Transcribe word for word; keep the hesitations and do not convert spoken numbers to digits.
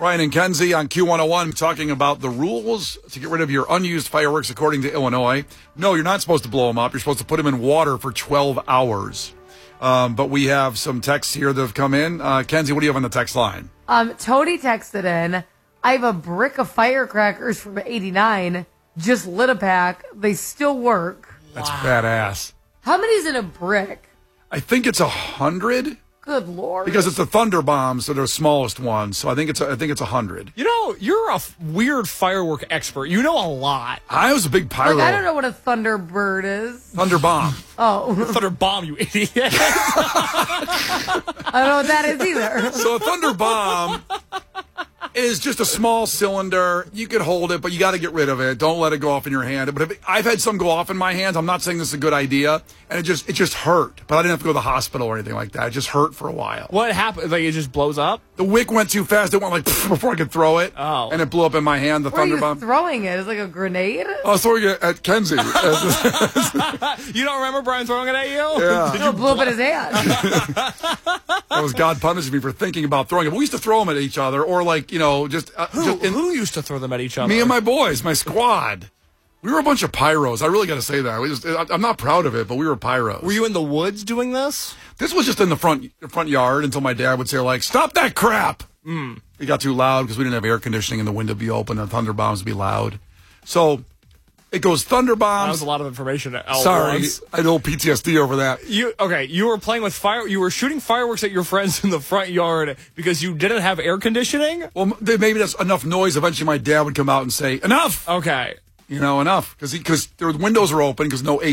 Brian and Kenzie on Q one oh one talking about the rules to get rid of your unused fireworks according to Illinois. No, you're not supposed to blow them up. You're supposed to put them in water for twelve hours. Um, but we have some texts here that have come in. Uh, Kenzie, what do you have on the text line? Um, Tony texted in, I have a brick of firecrackers from eighty-nine. Just lit a pack. They still work. That's wow. badass. How many is in a brick? I think it's a hundred. Good Lord. Because it's the thunder bombs, so they're the smallest ones. So I think it's a, I think it's a hundred. You know, you're a f- weird firework expert. You know a lot. I was a big pyro. Like, I don't know what a thunderbird is. Thunder bomb. Oh. Thunder bomb, you idiot. I don't know what that is either. So a thunder bomb is just a small cylinder. You could hold it, but you got to get rid of it. Don't let it go off in your hand. But if, I've had some go off in my hands. I'm not saying this is a good idea, and it just it just hurt. But I didn't have to go to the hospital or anything like that. It just hurt for a while. What happened? Like it just blows up? The wick went too fast. It went like before I could throw it. Oh. And it blew up in my hand. The Where thunder are you bomb. Throwing it? It's like a grenade. I was throwing it at Kenzie. You don't remember Brian throwing it at you? Yeah. No, it blew up in his hand. That was God punishing me for thinking about throwing it. But we used to throw them at each other, or like you know, just, uh, Who, just in, who used to throw them at each other? me and my boys, my squad. We were a bunch of pyros. I really got to say that. We just, I'm not proud of it, but we were pyros. Were you in the woods doing this? This was just in the front front yard until my dad would say, like, stop that crap. Mm. It got too loud because we didn't have air conditioning and the window would be open and thunder bombs would be loud. So it goes thunder bombs. That was a lot of information. At Sorry, once. I had old P T S D over that. You okay? You were playing with fire. You were shooting fireworks at your friends in the front yard because you didn't have air conditioning. Well, maybe that's enough noise. Eventually, my dad would come out and say, enough. Okay. You know, enough because because their windows were open because no A C.